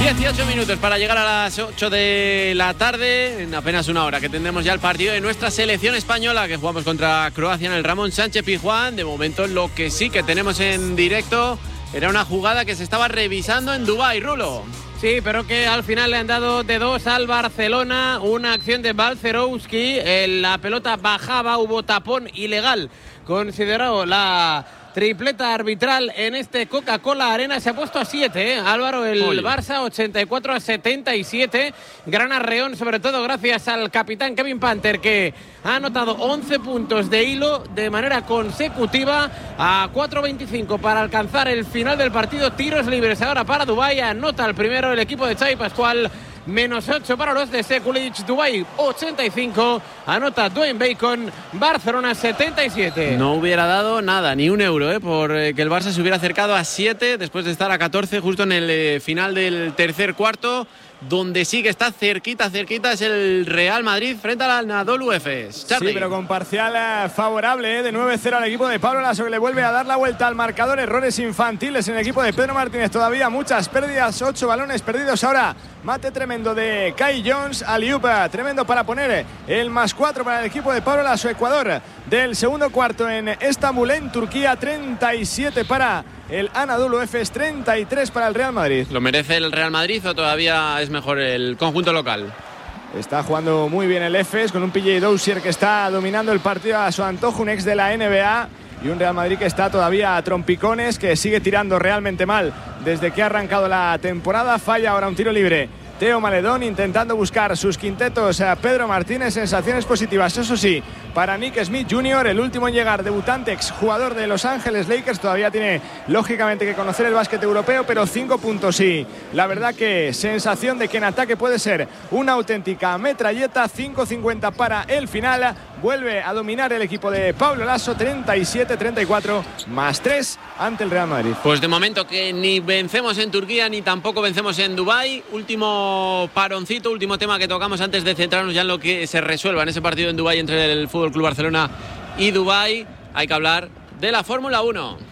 18 minutos para llegar a las 8 de la tarde, en apenas una hora que tendremos ya el partido de nuestra selección española, que jugamos contra Croacia en el Ramón Sánchez Pizjuán. De momento lo que sí que tenemos en directo era una jugada que se estaba revisando en Dubái, Rulo. Sí, pero que al final le han dado de 2 al Barcelona, una acción de Balcerowski, la pelota bajaba, hubo tapón ilegal, considerado la tripleta arbitral en este Coca-Cola Arena. Se ha puesto a 7, Álvaro, el Barça, 84-77. Gran arreón, sobre todo gracias al capitán Kevin Panther, que ha anotado 11 puntos de hilo de manera consecutiva, a 4.25 para alcanzar el final del partido. Tiros libres ahora para Dubái. Anota el primero el equipo de Xavi Pascual. -8 para los de Sekulic. Dubái 85, anota Dwayne Bacon. Barcelona 77. No hubiera dado nada, ni un euro, por que el Barça se hubiera acercado a 7 después de estar a 14 justo en el final del tercer cuarto. Donde sí que está cerquita es el Real Madrid frente al Anadolu Efes. Sí, pero con parcial favorable, de 9-0 al equipo de Pablo Laso, que le vuelve a dar la vuelta al marcador. Errores infantiles en el equipo de Pedro Martínez, todavía muchas pérdidas, 8 balones perdidos ahora. Mate tremendo de Kai Jones, alley-oop tremendo para poner el +4 para el equipo de Pablo Laso. Ecuador del segundo cuarto en Estambul, en Turquía. 37 para el Anadolu Efes, 33 para el Real Madrid. ¿Lo merece el Real Madrid o todavía es mejor el conjunto local? Está jugando muy bien el Efes, con un PJ Dozier que está dominando el partido a su antojo, un ex de la NBA, y un Real Madrid que está todavía a trompicones, que sigue tirando realmente mal desde que ha arrancado la temporada. Falla ahora un tiro libre Teo Maledón, intentando buscar sus quintetos a Pedro Martínez. Sensaciones positivas, eso sí, para Nick Smith Jr., el último en llegar, debutante, exjugador de Los Ángeles Lakers. Todavía tiene lógicamente que conocer el básquet europeo, pero 5 puntos sí. La verdad que sensación de que en ataque puede ser una auténtica metralleta. 5:50 para el final. Vuelve a dominar el equipo de Pablo Laso, 37-34, +3 ante el Real Madrid. Pues de momento que ni vencemos en Turquía ni tampoco vencemos en Dubái. Último paroncito, último tema que tocamos antes de centrarnos ya en lo que se resuelva en ese partido en Dubái entre el FC Barcelona y Dubái. Hay que hablar de la Fórmula 1.